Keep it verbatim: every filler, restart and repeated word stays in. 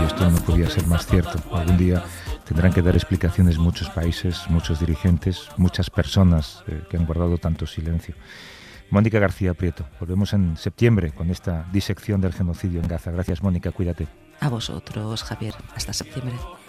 esto no podía ser más cierto. Algún día tendrán que dar explicaciones muchos países, muchos dirigentes, muchas personas eh, que han guardado tanto silencio. Mónica García Prieto, volvemos en septiembre con esta disección del genocidio en Gaza. Gracias, Mónica, cuídate. A vosotros, Javier. Hasta septiembre.